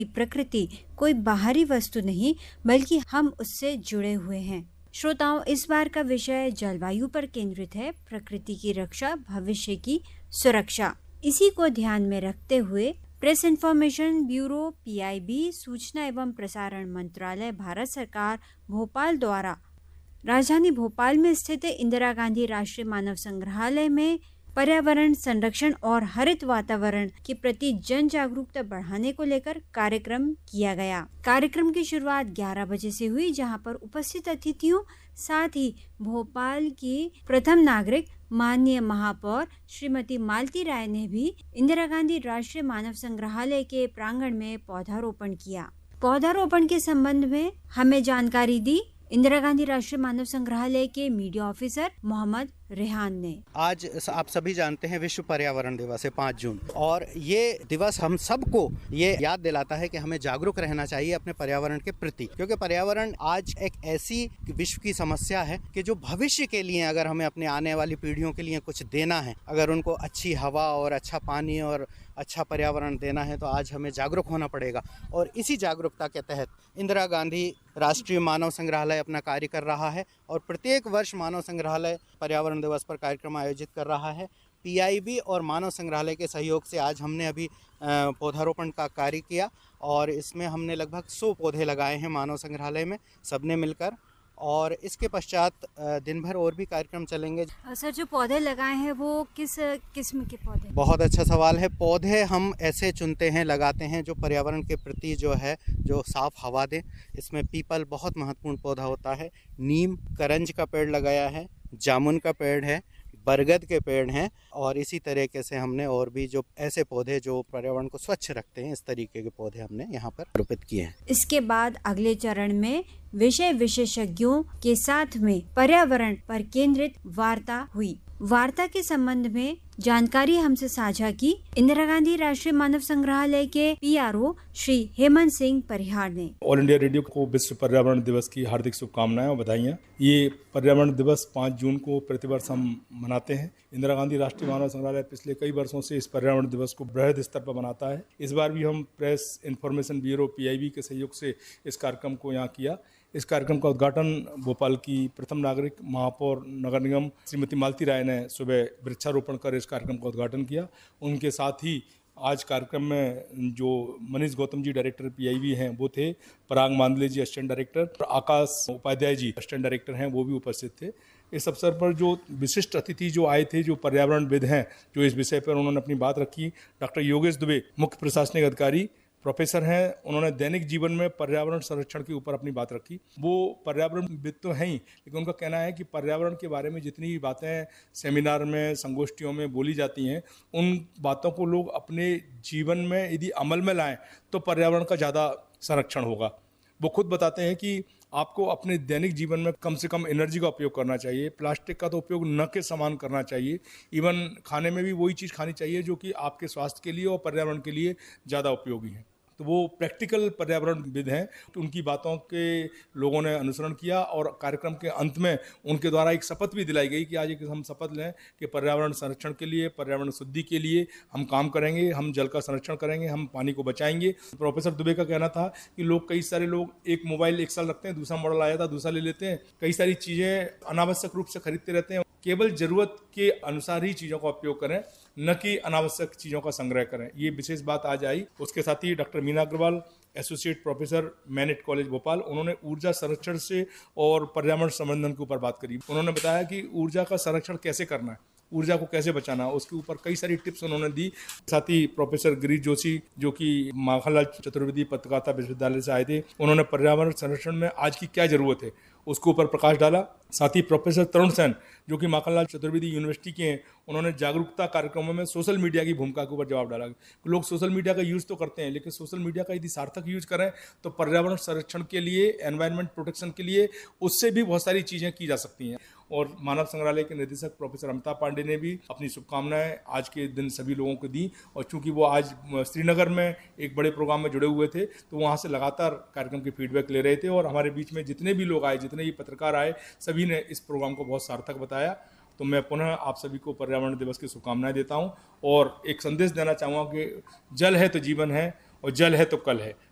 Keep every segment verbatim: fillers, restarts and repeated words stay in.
प्रकृति कोई बाहरी वस्तु नहीं बल्कि हम उससे जुड़े हुए हैं। श्रोताओं, इस बार का विषय जलवायु पर केंद्रित है, प्रकृति की रक्षा, भविष्य की सुरक्षा। इसी को ध्यान में रखते हुए press information bureau P I B, सूचना एवं प्रसारण मंत्रालय, भारत सरकार, भोपाल द्वारा राजधानी भोपाल में स्थित इंदिरा गांधी राष्ट्रीय मानव संग्रहालय में पर्यावरण संरक्षण और हरित वातावरण के प्रति जन जागरूकता बढ़ाने को लेकर कार्यक्रम किया गया। कार्यक्रम की शुरुआत ग्यारह बजे से हुई, जहां पर उपस्थित अतिथियों साथ ही भोपाल की प्रथम नागरिक माननीय महापौर श्रीमती मालती राय ने भी इंदिरा गांधी राष्ट्रीय मानव संग्रहालय के प्रांगण में पौधारोपण किया। पौधारोपण के संबंध में हमें जानकारी दी इंदिरा गांधी राष्ट्रीय मानव संग्रहालय के मीडिया ऑफिसर मोहम्मद रेहान ने। आज आप सभी जानते हैं विश्व पर्यावरण दिवस है पाँच जून, और ये दिवस हम सबको ये याद दिलाता है कि हमें जागरूक रहना चाहिए अपने पर्यावरण के प्रति, क्योंकि पर्यावरण आज एक ऐसी विश्व की समस्या है कि जो भविष्य के लिए अगर हमें अपने आने वाली पीढ़ियों के लिए कुछ देना है, अगर उनको अच्छी हवा और अच्छा पानी और अच्छा पर्यावरण देना है, तो आज हमें जागरूक होना पड़ेगा। और इसी जागरूकता के तहत इंदिरा गांधी राष्ट्रीय मानव संग्रहालय अपना कार्य कर रहा है और प्रत्येक वर्ष मानव संग्रहालय पर्यावरण दिवस पर कार्यक्रम आयोजित कर रहा है। पी आई बी और मानव संग्रहालय के सहयोग से आज हमने अभी पौधारोपण का कार्य किया और इसमें हमने लगभग सौ पौधे लगाए हैं मानव संग्रहालय में सबने मिलकर, और इसके पश्चात दिन भर और भी कार्यक्रम चलेंगे। सर, जो पौधे लगाए हैं वो किस किस्म के पौधे? बहुत अच्छा सवाल है। पौधे हम ऐसे चुनते हैं, लगाते हैं जो पर्यावरण के प्रति जो है जो साफ हवा दें। इसमें पीपल बहुत महत्वपूर्ण पौधा होता है, नीम, करंज का पेड़ लगाया है, जामुन का पेड़ है, बरगद के पेड़ हैं, और इसी तरीके से हमने और भी जो ऐसे पौधे जो पर्यावरण को स्वच्छ रखते हैं, इस तरीके के पौधे हमने यहाँ पर रोपित किए हैं। इसके बाद अगले चरण में विषय विशेषज्ञों के साथ में पर्यावरण पर केंद्रित वार्ता हुई। वार्ता के संबंध में जानकारी हमसे साझा की इंदिरा गांधी राष्ट्रीय मानव संग्रहालय के P R O Shri Hemant Singh Parihar ने। ऑल इंडिया रेडियो को विश्व पर्यावरण दिवस की हार्दिक शुभकामनाएं और बधाइयाँ। ये पर्यावरण दिवस पाँच जून को प्रतिवर्ष हम मनाते हैं। इंदिरा गांधी राष्ट्रीय मानव संग्रहालय पिछले कई वर्षों से इस पर्यावरण दिवस को बृहद स्तर पर मनाता है। इस बार भी हम press information bureau P I B के सहयोग से इस कार्यक्रम को यहाँ किया। इस कार्यक्रम का उद्घाटन भोपाल की प्रथम नागरिक महापौर नगर निगम श्रीमती मालती राय ने सुबह वृक्षारोपण कर इस कार्यक्रम का उद्घाटन किया। उनके साथ ही आज कार्यक्रम में जो Manish Gautam ji director P I B हैं वो थे, पराग मांदले जी असिस्टेंट डायरेक्टर, आकाश उपाध्याय जी असिस्टेंट डायरेक्टर हैं, वो भी उपस्थित थे। इस अवसर पर जो विशिष्ट अतिथि जो आए थे, जो पर्यावरणविद हैं, जो इस विषय पर उन्होंने अपनी बात रखी। डॉक्टर योगेश दुबे मुख्य प्रशासनिक अधिकारी प्रोफेसर हैं, उन्होंने दैनिक जीवन में पर्यावरण संरक्षण के ऊपर अपनी बात रखी। वो पर्यावरणविद तो हैं ही, लेकिन उनका कहना है कि पर्यावरण के बारे में जितनी भी बातें सेमिनार में, संगोष्ठियों में बोली जाती हैं, उन बातों को लोग अपने जीवन में यदि अमल में लाएं तो पर्यावरण का ज़्यादा संरक्षण होगा। वो खुद बताते हैं कि आपको अपने दैनिक जीवन में कम से कम एनर्जी का उपयोग करना चाहिए, प्लास्टिक का तो उपयोग न के समान करना चाहिए, इवन खाने में भी वही चीज़ खानी चाहिए जो कि आपके स्वास्थ्य के लिए और पर्यावरण के लिए ज़्यादा उपयोगी है। तो वो प्रैक्टिकल पर्यावरणविद हैं, तो उनकी बातों के लोगों ने अनुसरण किया और कार्यक्रम के अंत में उनके द्वारा एक शपथ भी दिलाई गई कि आज एक हम शपथ लें कि पर्यावरण संरक्षण के लिए, पर्यावरण शुद्धि के लिए हम काम करेंगे, हम जल का संरक्षण करेंगे, हम पानी को बचाएंगे। प्रोफेसर दुबे का कहना था कि लोग कई सारे लोग एक मोबाइल एक साल रखते हैं, दूसरा मॉडल आया था दूसरा ले लेते हैं, कई सारी चीज़ें अनावश्यक रूप से खरीदते रहते हैं। केवल ज़रूरत के अनुसार ही चीज़ों का उपयोग करें, न कि अनावश्यक चीज़ों का संग्रह करें। ये विशेष बात आज आई। उसके साथ ही doctor Meena Agarwal, associate professor MANET college Bhopal, उन्होंने ऊर्जा संरक्षण से और पर्यावरण संवर्धन के ऊपर बात करी। उन्होंने बताया कि ऊर्जा का संरक्षण कैसे करना है, ऊर्जा को कैसे बचाना, उसके ऊपर कई सारी टिप्स उन्होंने दी। साथ ही प्रोफेसर गिरीश जोशी जो कि माखनलाल चतुर्वेदी पत्रकारिता विश्वविद्यालय से आए थे, उन्होंने पर्यावरण संरक्षण में आज की क्या जरूरत है उसके ऊपर प्रकाश डाला। साथ ही प्रोफेसर तरुण सेन जो कि माखनलाल चतुर्वेदी यूनिवर्सिटी के हैं, उन्होंने जागरूकता कार्यक्रमों में सोशल मीडिया की भूमिका के ऊपर जवाब डाला। लोग सोशल मीडिया का यूज़ तो करते हैं, लेकिन सोशल मीडिया का यदि सार्थक यूज करें तो पर्यावरण संरक्षण के लिए, एनवायरनमेंट प्रोटेक्शन के लिए उससे भी बहुत सारी चीज़ें की जा सकती हैं। और मानव संग्रहालय के निदेशक प्रोफेसर अमिताभ पांडे ने भी अपनी शुभकामनाएं आज के दिन सभी लोगों को दी। और चूंकि वो आज श्रीनगर में एक बड़े प्रोग्राम में जुड़े हुए थे, तो वहाँ से लगातार कार्यक्रम की फीडबैक ले रहे थे। और हमारे बीच में जितने भी लोग आए, जितने भी पत्रकार आए, सभी ने इस प्रोग्राम को बहुत सार्थक बताया। तो मैं पुनः आप सभी को पर्यावरण दिवस की शुभकामनाएं देता हूं और एक संदेश देना चाहूँगा कि जल है तो जीवन है और जल है तो कल है।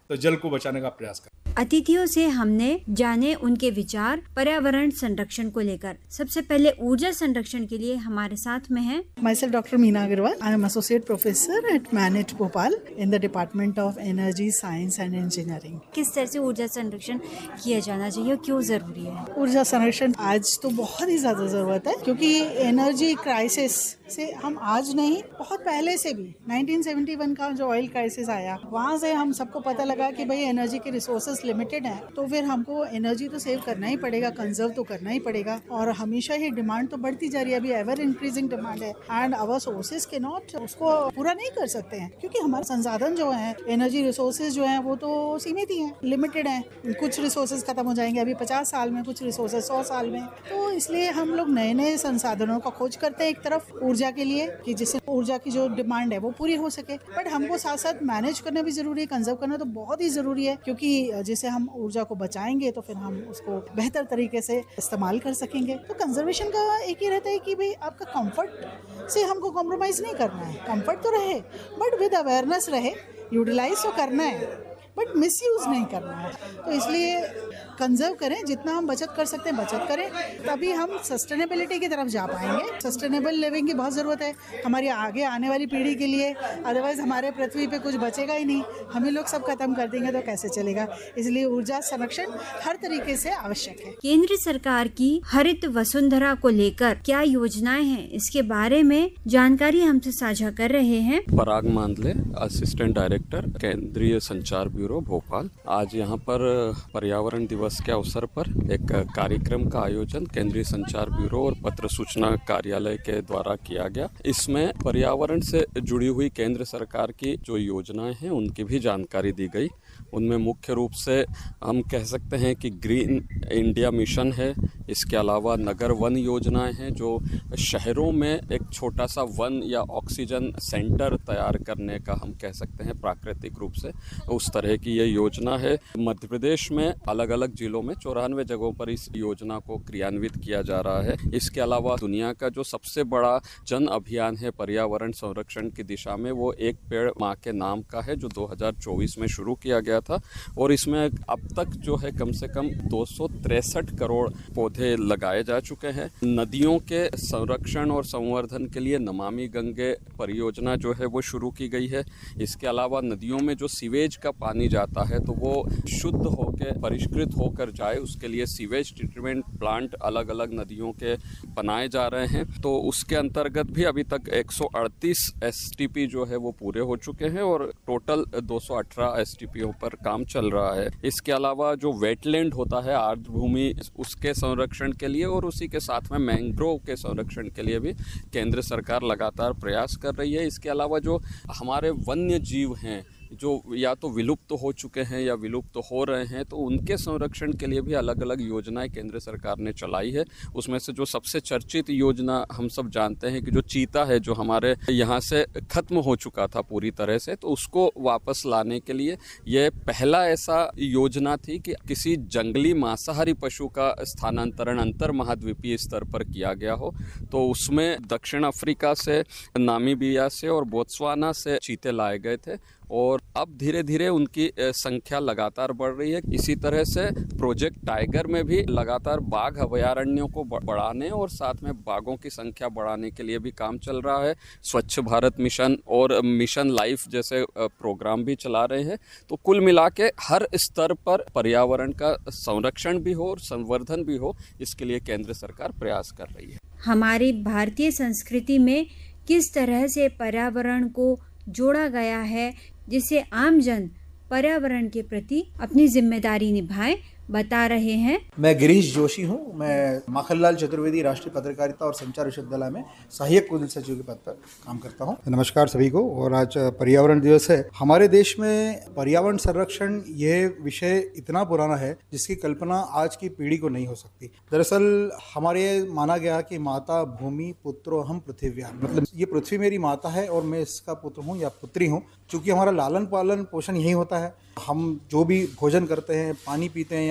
तो जल को बचाने का प्रयास करें। अतिथियों से हमने जाने उनके विचार पर्यावरण संरक्षण को लेकर। सबसे पहले ऊर्जा संरक्षण के लिए हमारे साथ में है Myself Doctor Meena Agarwal. I am Associate Professor at Manet Bhopal in the Department of Energy, Science and Engineering. किस तरह से ऊर्जा संरक्षण किया जाना चाहिए, क्यों जरूरी है? ऊर्जा संरक्षण आज तो बहुत ही ज्यादा जरूरत है, क्योंकि एनर्जी क्राइसिस से हम आज नहीं, बहुत पहले से भी नाइनटीन सेवेंटी वन का जो ऑयल क्राइसिस आया, वहाँ से हम सबको पता लगा कि भाई एनर्जी के रिसोर्सेज लिमिटेड हैं, तो फिर हमको एनर्जी तो सेव करना ही पड़ेगा, कंजर्व तो करना ही पड़ेगा। और हमेशा ही डिमांड तो बढ़ती जा रही है, अभी एवर इंक्रीजिंग डिमांड है एंड आवर सोर्सेज के नॉट उसको पूरा नहीं कर सकते हैं, क्योंकि हमारे संसाधन जो हैं, एनर्जी रिसोर्सेज जो हैं वो तो सीमित ही हैं, लिमिटेड हैं। कुछ रिसोर्सेज खत्म हो जाएंगे अभी पचास साल में, कुछ रिसोर्सेज सौ साल में। तो इसलिए हम लोग नए नए संसाधनों का खोज करते हैं एक तरफ ऊर्जा के लिए, कि जिससे ऊर्जा की जो डिमांड है वो पूरी हो सके, बट हमको साथ साथ मैनेज करना भी जरूरी है, कंजर्व करना तो बहुत ही जरूरी है, क्योंकि जैसे हम ऊर्जा को बचाएंगे तो फिर हम उसको बेहतर तरीके से इस्तेमाल कर सकेंगे। तो कंजर्वेशन का एक ही रहता है कि भाई आपका कंफर्ट से हमको कॉम्प्रोमाइज नहीं करना है, कंफर्ट तो रहे बट विद अवेयरनेस रहे, यूटिलाइज तो करना है बट मिसयूज नहीं करना है। तो इसलिए कंजर्व करें, जितना हम बचत कर सकते हैं बचत करें, तभी हम सस्टेनेबिलिटी की तरफ जा पाएंगे। सस्टेनेबल लिविंग की बहुत ज़रूरत है हमारी आगे आने वाली पीढ़ी के लिए, अदरवाइज हमारे पृथ्वी पे कुछ बचेगा ही नहीं, हम ही लोग सब खत्म कर देंगे तो कैसे चलेगा। इसलिए ऊर्जा संरक्षण हर तरीके से आवश्यक है। केंद्र सरकार की हरित वसुंधरा को लेकर क्या योजनाएं हैं, इसके बारे में जानकारी हमसे साझा कर रहे हैं पराग मांदले, असिस्टेंट डायरेक्टर केंद्रीय संचार ब्यूरो भोपाल। आज यहाँ पर पर्यावरण दिवस के अवसर पर एक कार्यक्रम का आयोजन केंद्रीय संचार ब्यूरो और पत्र सूचना कार्यालय के द्वारा किया गया। इसमें पर्यावरण से जुड़ी हुई केंद्र सरकार की जो योजनाएं हैं उनकी भी जानकारी दी गई। उनमें मुख्य रूप से हम कह सकते हैं कि ग्रीन इंडिया मिशन है, इसके अलावा नगर वन योजनाएं हैं जो शहरों में एक छोटा सा वन या ऑक्सीजन सेंटर तैयार करने का हम कह सकते हैं प्राकृतिक रूप से, उस तरह की ये योजना है। मध्य प्रदेश में अलग अलग जिलों में चौरानवे जगहों पर इस योजना को क्रियान्वित किया जा रहा है। इसके अलावा दुनिया का जो सबसे बड़ा जन अभियान है पर्यावरण संरक्षण की दिशा में, वो एक पेड़ माँ के नाम का है, जो दो हज़ार चौबीस में शुरू किया गया था और इसमें अब तक जो है कम से कम दो सौ तिरसठ करोड़ पौधे लगाए जा चुके हैं। नदियों के संरक्षण और संवर्धन के लिए नमामि गंगे परियोजना जो है वो शुरू की गई है। इसके अलावा नदियों में जो सीवेज का पानी जाता है तो वो शुद्ध होकर परिष्कृत होकर जाए, उसके लिए सीवेज ट्रीटमेंट प्लांट अलग अलग नदियों के बनाए जा रहे हैं। तो उसके अंतर्गत भी अभी तक एक सौ अड़तीस एसटीपी जो है वो पूरे हो चुके हैं और टोटल दो सौ अठारह एसटीपीओ पर काम चल रहा है। इसके अलावा जो वेटलैंड होता है आर्द्र भूमि, उसके संरक्षण के लिए और उसी के साथ में मैंग्रोव के संरक्षण के लिए भी केंद्र सरकार लगातार प्रयास कर रही है। इसके अलावा जो हमारे वन्य जीव हैं जो या तो विलुप्त तो हो चुके हैं या विलुप्त तो हो रहे हैं, तो उनके संरक्षण के लिए भी अलग अलग योजनाएं केंद्र सरकार ने चलाई है। उसमें से जो सबसे चर्चित योजना हम सब जानते हैं कि जो चीता है जो हमारे यहाँ से खत्म हो चुका था पूरी तरह से, तो उसको वापस लाने के लिए यह पहला ऐसा योजना थी कि किसी जंगली मांसाहारी पशु का स्थानांतरण अंतर महाद्वीपीय स्तर पर किया गया हो। तो उसमें दक्षिण अफ्रीका से, नामीबिया से और बोत्सवाना से चीते लाए गए थे और अब धीरे धीरे उनकी संख्या लगातार बढ़ रही है। इसी तरह से प्रोजेक्ट टाइगर में भी लगातार बाघ अभयारण्यों को बढ़ाने और साथ में बाघों की संख्या बढ़ाने के लिए भी काम चल रहा है। स्वच्छ भारत मिशन और मिशन लाइफ जैसे प्रोग्राम भी चला रहे हैं। तो कुल मिला के हर स्तर पर पर्यावरण का संरक्षण भी हो और संवर्धन भी हो, इसके लिए केंद्र सरकार प्रयास कर रही है। हमारी भारतीय संस्कृति में किस तरह से पर्यावरण को जोड़ा गया है जिससे आमजन पर्यावरण के प्रति अपनी जिम्मेदारी निभाएं, बता रहे हैं। मैं गिरीश जोशी हूँ। मैं माखनलाल चतुर्वेदी राष्ट्रीय पत्रकारिता और संचार विश्वविद्यालय में सहायक कुल सचिव के पद पर काम करता हूँ। नमस्कार सभी को। और आज पर्यावरण दिवस है। हमारे देश में पर्यावरण संरक्षण यह विषय इतना पुराना है जिसकी कल्पना आज की पीढ़ी को नहीं हो सकती। दरअसल हमारे माना गया कि माता भूमि पुत्रो हम पृथिव्या, मतलब ये पृथ्वी मेरी माता है और मैं इसका पुत्र हूँ या पुत्री हूँ। चूँकि हमारा लालन पालन पोषण यही होता है, हम जो भी भोजन करते हैं, पानी पीते हैं या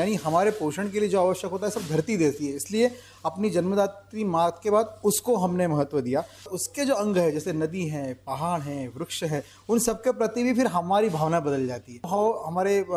यानी हमारे पोषण के लिए जो आवश्यक होता है सब धरती देती है, इसलिए अपनी जन्मदात्री माँ के बाद उसको हमने महत्व दिया। उसके जो अंग है जैसे नदी है, पहाड़ हैं, वृक्ष है, उन सब के प्रति भी फिर हमारी भावना बदल जाती है। भाव हमारे